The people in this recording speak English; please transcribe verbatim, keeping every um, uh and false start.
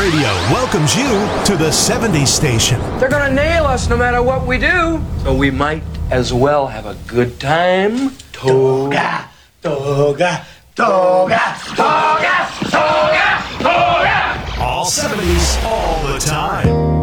Radio welcomes you to the seventies station. They're gonna nail us no matter what we do. So we might as well have a good time. Toga, toga, toga, toga.